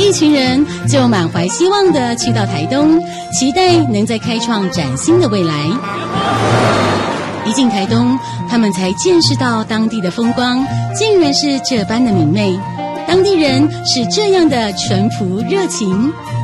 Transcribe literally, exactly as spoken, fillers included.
一群人就满怀希望地去到台东，期待能再开创崭新的未来。一进台东，他们才见识到当地的风光竟然是这般的明媚，当地人是这样的淳朴热情。